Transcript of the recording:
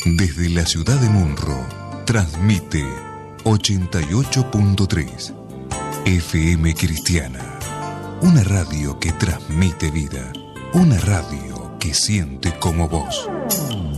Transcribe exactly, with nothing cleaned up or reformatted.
Desde la ciudad de Munro, transmite ochenta y ocho punto tres F M Cristiana. Una radio que transmite vida. Una radio que siente como vos.